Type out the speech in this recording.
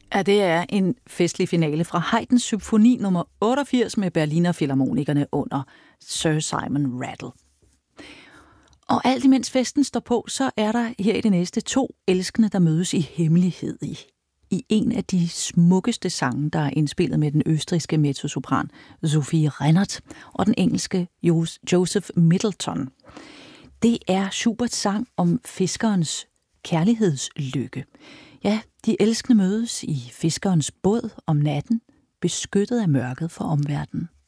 Ja, det er en festlig finale fra Haydns symfoni nummer 88 med Berliner Philharmonikerne under Sir Simon Rattle. Og alt imens festen står på, så er der her i det næste 2 elskende, der mødes i hemmelighed i en af de smukkeste sange, der er indspillet med den østrigske mezzosopran Sophie Rennert og den engelske Joseph Middleton. Det er Schuberts sang om fiskerens kærlighedslykke. Ja, de elskende mødes i fiskerens båd om natten, beskyttet af mørket for omverdenen.